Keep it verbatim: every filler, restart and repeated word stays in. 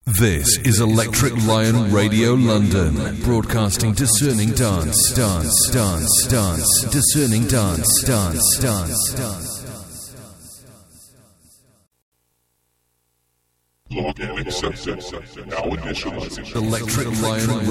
This is Electric Lion Radio London, broadcasting discerning dance, dance, dance, dance, discerning dance, dance, dance, dance. Log in accepted. Now initializing. Electric Lion